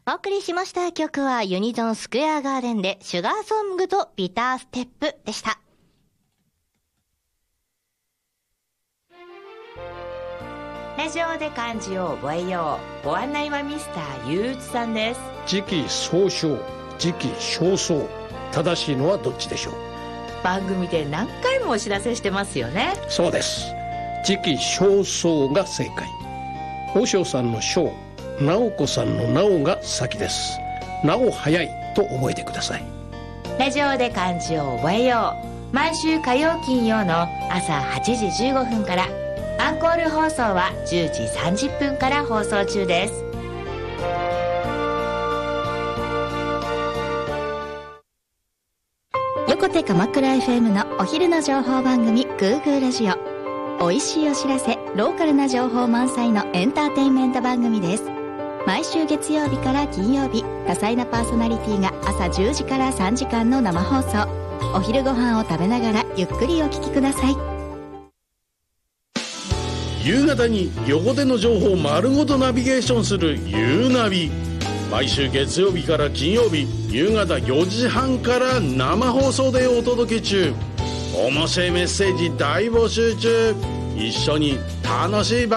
お送りしました曲はユニゾンスクエアガーデンでシュガーソングとビターステップでした。 ラジオで漢字を覚えよう。ご案内はミスターゆううつさんです。 時期尚早、時期尚早、正しいのはどっちでしょう。 番組で何回もお知らせしてますよね。 そうです。時期尚早が正解。宝生さんの尚、直子さんの直が先です。なお早いと覚えてください。 ラジオで漢字を覚えよう。毎週火曜金曜の朝8時15分から、アンコール放送は10時30分から放送中です。 横手鎌倉 FM のお昼の情報番組グーグーラジオ。おいしいお知らせ、ローカルな情報満載のエンターテインメント番組です。毎週月曜日から金曜日、多彩なパーソナリティが朝10時から3時間の生放送。お昼ご飯を食べながらゆっくりお聞きください。 夕方に横手の情報を丸ごとナビゲーションするゆうナビ。毎週月曜日から金曜日夕方4時半から生放送でお届け中。面白いメッセージ大募集中。一緒に楽しい番組